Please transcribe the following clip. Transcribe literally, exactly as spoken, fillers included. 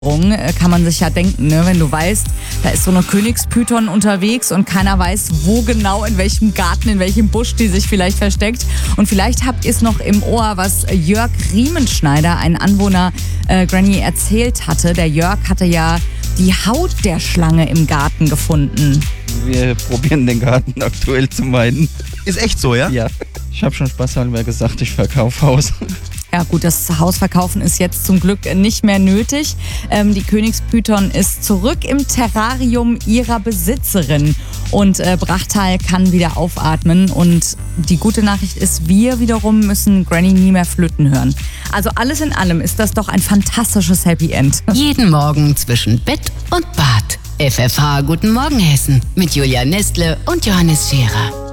Kann man sich ja denken, ne? Wenn du weißt, da ist so eine Königspython unterwegs und keiner weiß, wo genau, in welchem Garten, in welchem Busch die sich vielleicht versteckt. Und vielleicht habt ihr es noch im Ohr, was Jörg Riemenschneider, ein Anwohner, äh, Granny erzählt hatte. Der Jörg hatte ja die Haut der Schlange im Garten gefunden. Wir probieren den Garten aktuell zu meiden. Ist echt so, ja? Ja. Ich habe schon spaßhalber gesagt, ich verkaufe Haus. Ja gut, das Hausverkaufen ist jetzt zum Glück nicht mehr nötig. Ähm, die Königspython ist zurück im Terrarium ihrer Besitzerin und äh, Brachtal kann wieder aufatmen. Und die gute Nachricht ist, wir wiederum müssen Granny nie mehr flöten hören. Also alles in allem ist das doch ein fantastisches Happy End. Jeden Morgen zwischen Bett und Bad. F F H Guten Morgen Hessen mit Julia Nestle und Johannes Scherer.